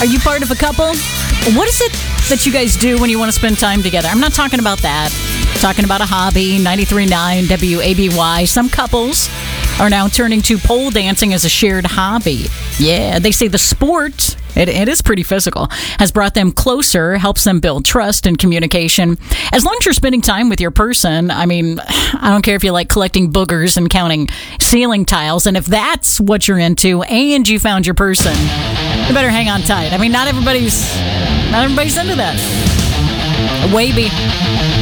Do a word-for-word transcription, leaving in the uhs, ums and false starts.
Are you part of a couple? What is it that you guys do when you want to spend time together? I'm not talking about that. I'm talking about a hobby. ninety-three point nine W A B Y. Some couples are now turning to pole dancing as a shared hobby. Yeah, they say the sport, it, it is pretty physical, has brought them closer, helps them build trust and communication. As long as you're spending time with your person, I mean, I don't care if you like collecting boogers and counting ceiling tiles, and if that's what you're into and you found your person, you better hang on tight. I mean, not everybody's, not everybody's into that. Wavy.